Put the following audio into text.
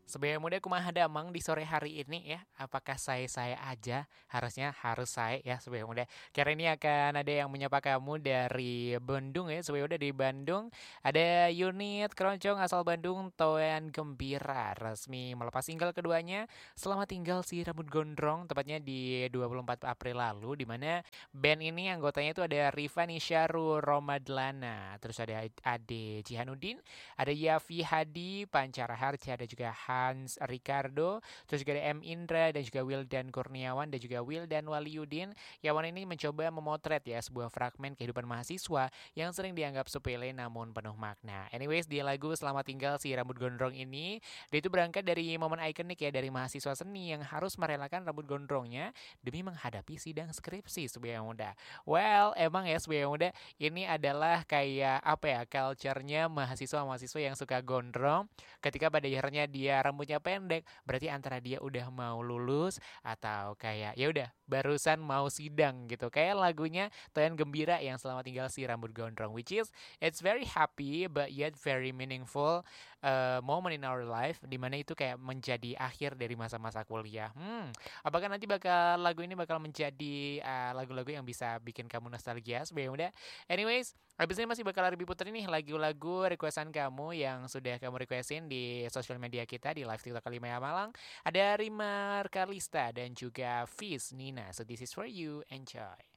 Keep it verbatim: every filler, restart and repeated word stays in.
Sebagai muda kumaha damang di sore hari ini ya. Apakah saya-saya aja? Harusnya harus saya ya sebagai muda. Karena ini akan ada yang menyapa kamu dari Bandung ya. Sebagai muda di Bandung. Ada unit keroncong asal Bandung, Toan Gembira. Resmi melepas single keduanya. Selamat tinggal si rambut gondrong. Tepatnya di dua puluh empat April lalu. Dimana band ini anggotanya itu ada Rifani Syaru Romadlana. Terus ada Ade Cihanudin. Ada Yafi Hadi, Pancara Harja, ada juga Hans Ricardo, terus juga ada M. Indra, dan juga Wildan Kurniawan, dan juga Wildan Waliudin. Yang ini mencoba memotret ya sebuah fragmen kehidupan mahasiswa yang sering dianggap sepele namun penuh makna. Anyways, di lagu Selamat Tinggal si Rambut Gondrong ini, dia itu berangkat dari momen ikonik ya dari mahasiswa seni yang harus merelakan rambut gondrongnya demi menghadapi sidang skripsi sebagai muda. Well, emang ya sebagai muda, ini adalah kayak apa ya, culture-nya mahasiswa-mahasiswa yang suka gondrong. Ketika pada akhirnya dia rambutnya pendek, berarti antara dia udah mau lulus atau kayak ya udah barusan mau sidang gitu. Kayak lagunya Toyan Gembira yang Selamat Tinggal si Rambut Gondrong, which is it's very happy but yet very meaningful uh, moment in our life, dimana itu kayak menjadi akhir dari masa-masa kuliah. Hmm, apakah nanti bakal lagu ini bakal menjadi uh, lagu-lagu yang bisa bikin kamu nostalgia sebagai muda? Anyways, habis ini masih bakal lebih puter nih lagu-lagu requestan kamu yang sudah kamu requestin di sosial media kita di live TikTok Kalimaya Malang. Ada Rimar Kalista dan juga Fizz Nina. So this is for you. Enjoy.